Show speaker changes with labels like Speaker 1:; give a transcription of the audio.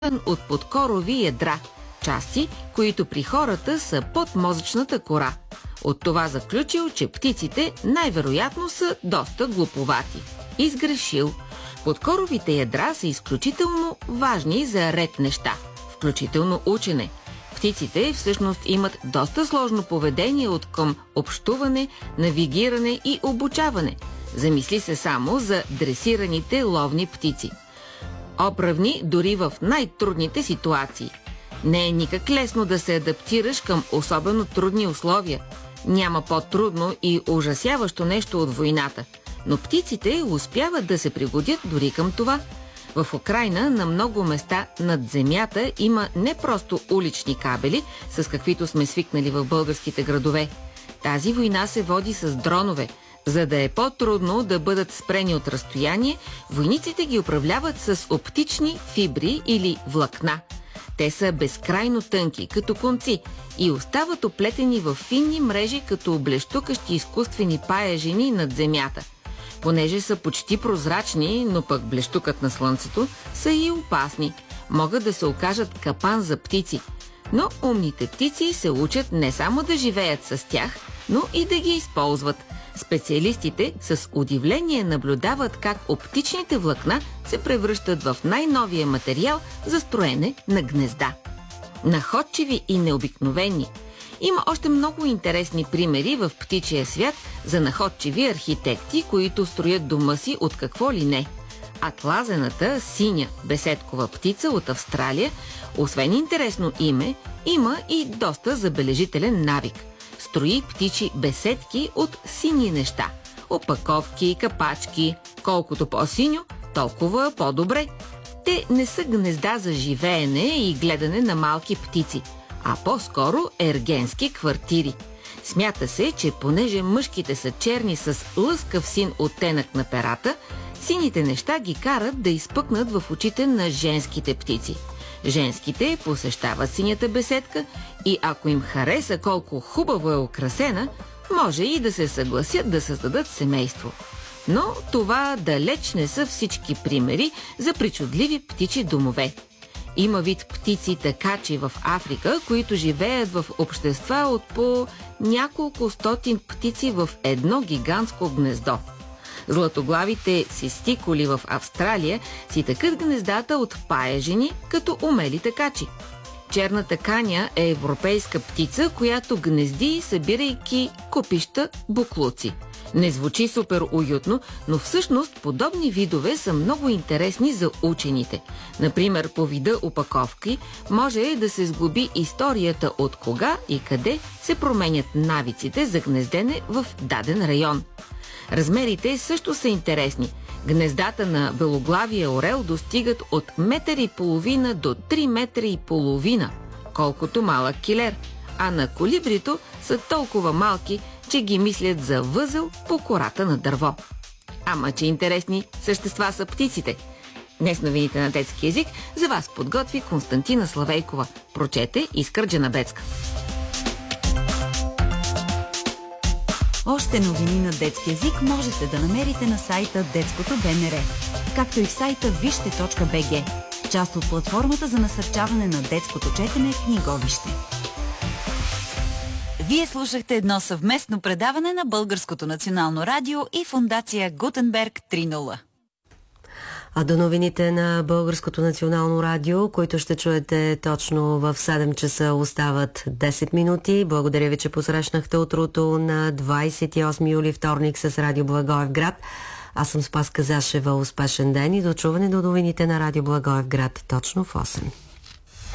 Speaker 1: от подкорови ядра, части, които при хората са под мозъчната кора. От това заключил, че птиците най-вероятно са доста глуповати. Изгрешил. Подкоровите ядра са изключително важни за ред неща, включително учене. Птиците всъщност имат доста сложно поведение от към общуване, навигиране и обучаване. Замисли се само за дресираните ловни птици. Оправни дори в най-трудните ситуации. Не е никак лесно да се адаптираш към особено трудни условия. Няма по-трудно и ужасяващо нещо от войната. Но птиците успяват да се пригодят дори към това. В Украйна на много места над земята има не просто улични кабели, с каквито сме свикнали в българските градове. Тази война се води с дронове. За да е по-трудно да бъдат спрени от разстояние, войниците ги управляват с оптични фибри или влакна. Те са безкрайно тънки, като конци, и остават оплетени в финни мрежи, като блещукащи изкуствени паяжини над земята. Понеже са почти прозрачни, но пък блещукат на слънцето, са и опасни. Могат да се окажат капан за птици. Но умните птици се учат не само да живеят с тях, но и да ги използват. Специалистите с удивление наблюдават как оптичните влакна се превръщат в най-новия материал за строене на гнезда. Находчиви и необикновени. Има още много интересни примери в птичия свят за находчиви архитекти, които строят дома си от какво ли не. Атлазената синя беседкова птица от Австралия, освен интересно име, има и доста забележителен навик. Строи птичи беседки от сини неща. Опаковки, капачки. Колкото по-синьо, толкова по-добре. Те не са гнезда за живеене и гледане на малки птици, а по-скоро ергенски квартири. Смята се, че понеже мъжките са черни с лъскав син оттенък на перата, сините неща ги карат да изпъкнат в очите на женските птици. Женските посещават синята беседка и ако им хареса колко хубаво е украсена, може и да се съгласят да създадат семейство. Но това далеч не са всички примери за причудливи птичи домове. Има вид птици такачи в Африка, които живеят в общества от по няколко стотин птици в едно гигантско гнездо. Златоглавите систикули в Австралия си тъкат гнездата от паяжини, като умели такачи. Черната каня е европейска птица, която гнезди, събирайки купища буклуци. Не звучи супер уютно, но всъщност подобни видове са много интересни за учените. Например, по вида опаковки може да се сглоби историята от кога и къде се променят навиците за гнездене в даден район. Размерите също са интересни. Гнездата на белоглавия орел достигат от 1,5 метра до 3,5 метра, колкото малък килер, а на колибрито са толкова малки, че ги мислят за възел по кората на дърво. Ама че интересни същества са птиците. Днес новините на детски език за вас подготви Константина Славейкова. Прочете Искър Джанабецка.
Speaker 2: Още новини на детски език можете да намерите на сайта Детското БНР, както и в сайта вижте.бг, част от платформата за насърчаване на детското четене в Книговище. Вие слушахте едно съвместно предаване на Българското национално радио и фондация Гутенберг 3.0.
Speaker 3: А до новините на Българското национално радио, които ще чуете точно в 7 часа, остават 10 минути. Благодаря ви, че посрещнахте утрото на 28 юли, вторник, с Радио Благоевград. Аз съм Спаска Зашева. Успешен ден и до чуване до новините на Радио Благоевград точно в 8.